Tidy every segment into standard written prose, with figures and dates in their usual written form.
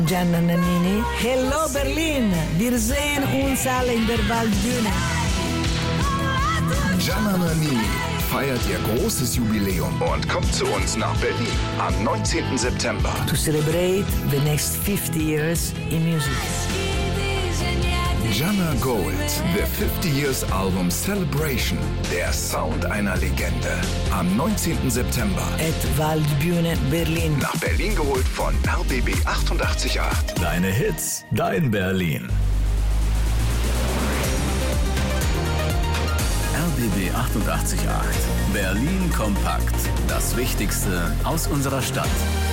Gianna Nannini. Hello Berlin, wir sehen uns alle in der Waldbühne. Gianna Nannini feiert ihr großes Jubiläum und kommt zu uns nach Berlin am 19. September. To celebrate the next 50 years in music. Gianna Gold, the 50 Years Album Celebration, der Sound einer Legende. Am 19. September. At Waldbühne Berlin. Nach Berlin geholt von RBB 88.8. Deine Hits, dein Berlin. RBB 88.8. Berlin kompakt. Das Wichtigste aus unserer Stadt.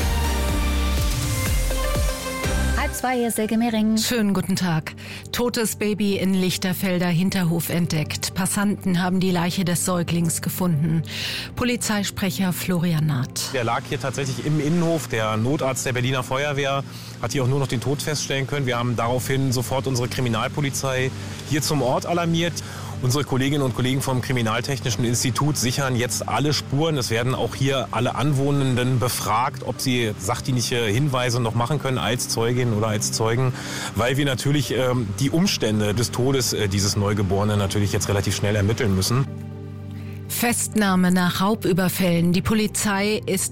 1:30, hier ist Silke Mehring. Schönen guten Tag. Totes Baby in Lichterfelder Hinterhof entdeckt. Passanten haben die Leiche des Säuglings gefunden. Polizeisprecher Florian Naht. Der lag hier tatsächlich im Innenhof. Der Notarzt der Berliner Feuerwehr hat hier auch nur noch den Tod feststellen können. Wir haben daraufhin sofort unsere Kriminalpolizei hier zum Ort alarmiert. Unsere Kolleginnen und Kollegen vom Kriminaltechnischen Institut sichern jetzt alle Spuren. Es werden auch hier alle Anwohnenden befragt, ob sie sachdienliche Hinweise noch machen können als Zeugin oder als Zeugen, weil wir natürlich die Umstände des Todes dieses Neugeborenen natürlich jetzt relativ schnell ermitteln müssen. Festnahme nach Raubüberfällen. Der Polizei ist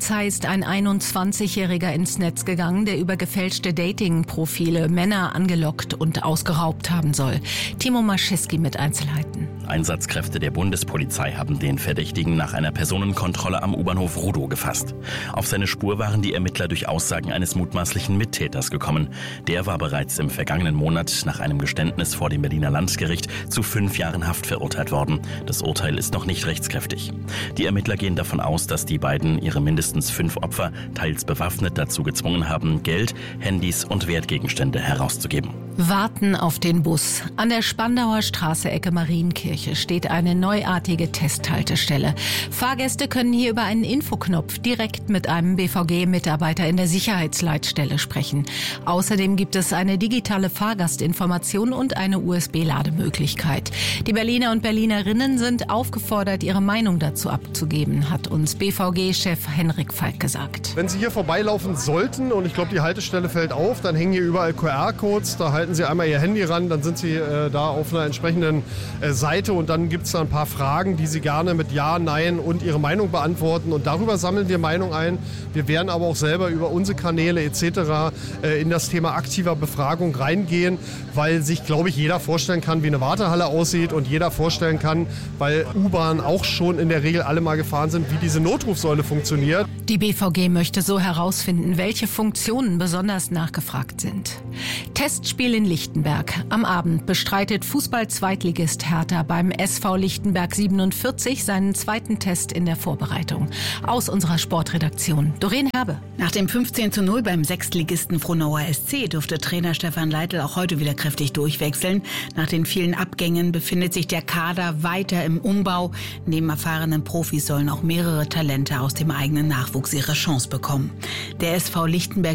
ein 21-Jähriger ins Netz gegangen, der über gefälschte Dating-Profile Männer angelockt und ausgeraubt haben soll. Timo Maschewski mit Einzelheiten. Einsatzkräfte der Bundespolizei haben den Verdächtigen nach einer Personenkontrolle am U-Bahnhof Rudow gefasst. Auf seine Spur waren die Ermittler durch Aussagen eines mutmaßlichen Mittäters gekommen. Der war bereits im vergangenen Monat nach einem Geständnis vor dem Berliner Landgericht zu 5 Jahren Haft verurteilt worden. Das Urteil ist noch nicht rechtskräftig. Die Ermittler gehen davon aus, dass die beiden ihre mindestens 5 Opfer, teils bewaffnet, dazu gezwungen haben, Geld, Handys und Wertgegenstände herauszugeben. Warten auf den Bus. An der Spandauer Straße Ecke Marienkirche steht eine neuartige Testhaltestelle. Fahrgäste können hier über einen Infoknopf direkt mit einem BVG-Mitarbeiter in der Sicherheitsleitstelle sprechen. Außerdem gibt es eine digitale Fahrgastinformation und eine USB-Lademöglichkeit. Die Berliner und Berlinerinnen sind aufgefordert, ihre Meinung dazu abzugeben, hat uns BVG-Chef Henrik Falk gesagt. Wenn Sie hier vorbeilaufen sollten, und ich glaube, die Haltestelle fällt auf, dann hängen hier überall QR-Codes, da halten Sie einmal Ihr Handy ran, dann sind Sie da auf einer entsprechenden Seite und dann gibt es da ein paar Fragen, die Sie gerne mit Ja, Nein und Ihre Meinung beantworten und darüber sammeln wir Meinung ein. Wir werden aber auch selber über unsere Kanäle etc. In das Thema aktiver Befragung reingehen, weil sich, glaube ich, jeder vorstellen kann, wie eine Wartehalle aussieht und jeder vorstellen kann, weil U-Bahn auch schon in der Regel alle mal gefahren sind, wie diese Notrufsäule funktioniert. Die BVG möchte so herausfinden, welche Funktionen besonders nachgefragt sind. Testspiel in Lichtenberg. Am Abend bestreitet Fußball-Zweitligist Hertha beim SV Lichtenberg 47 seinen zweiten Test in der Vorbereitung. Aus unserer Sportredaktion Doreen Herbe. Nach dem 15:0 beim Sechstligisten Frohnauer SC durfte Trainer Stefan Leitl auch heute wieder kräftig durchwechseln. Nach den vielen Abgängen befindet sich der Kader weiter im Umbau. Neben erfahrenen Profis sollen auch mehrere Talente aus dem eigenen Nachwuchs ihre Chance bekommen. Der SV Lichtenberg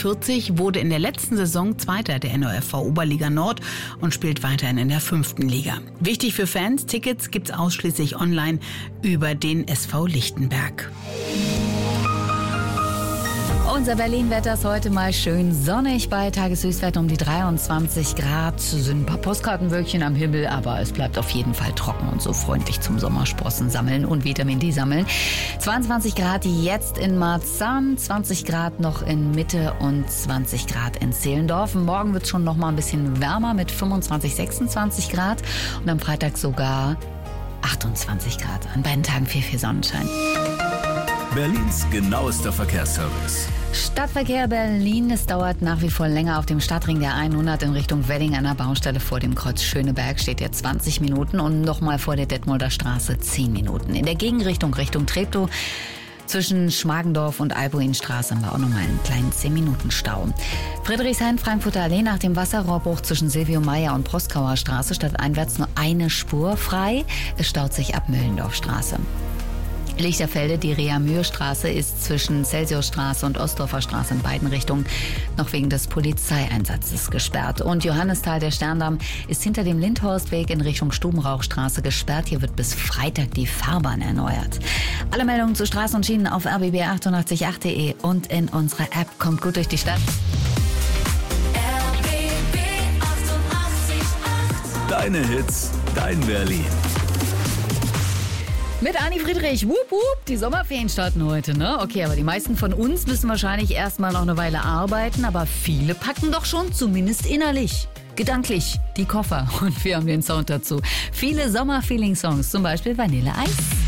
47 wurde in der letzten Saison Zweiter der NOFV Oberliga Nord und spielt weiterhin in der 5. Liga. Wichtig für Fans, Tickets gibt's ausschließlich online über den SV Lichtenberg. Unser Berlin-Wetter ist heute mal schön sonnig bei Tageshöchstwert um die 23 Grad. Es sind ein paar Postkartenwölkchen am Himmel, aber es bleibt auf jeden Fall trocken und so freundlich zum Sommersprossen sammeln und Vitamin D sammeln. 22 Grad jetzt in Marzahn, 20 Grad noch in Mitte und 20 Grad in Zehlendorf. Morgen wird es schon noch mal ein bisschen wärmer mit 25, 26 Grad und am Freitag sogar 28 Grad. An beiden Tagen viel Sonnenschein. Berlins genauester Verkehrsservice. Stadtverkehr Berlin. Es dauert nach wie vor länger auf dem Stadtring der 100 in Richtung Wedding an der Baustelle vor dem Kreuz Schöneberg steht jetzt 20 Minuten und nochmal vor der Detmolder Straße 10 Minuten. In der Gegenrichtung Richtung Treptow zwischen Schmargendorf und Albuinstraße haben wir auch nochmal einen kleinen 10-Minuten-Stau. Friedrichshain, Frankfurter Allee nach dem Wasserrohrbruch zwischen Silvio Meyer und Proskauer Straße stadteinwärts nur eine Spur frei. Es staut sich ab Müllendorfstraße. Lichterfelde, die Rea-Mühe-Straße ist zwischen Celsiusstraße und Ostdorfer Straße in beiden Richtungen noch wegen des Polizeieinsatzes gesperrt. Und Johannisthal, der Sterndamm, ist hinter dem Lindhorstweg in Richtung Stubenrauchstraße gesperrt. Hier wird bis Freitag die Fahrbahn erneuert. Alle Meldungen zu Straßen und Schienen auf rbb888.de und in unserer App. Kommt gut durch die Stadt. Deine Hits, dein Berlin. Mit Anni Friedrich, wup wup, die Sommerferien starten heute, ne? Okay, aber die meisten von uns müssen wahrscheinlich erstmal noch eine Weile arbeiten, aber viele packen doch schon, zumindest innerlich, gedanklich, die Koffer. Und wir haben den Sound dazu. Viele Sommer-Feeling-Songs, zum Beispiel Vanille Eis.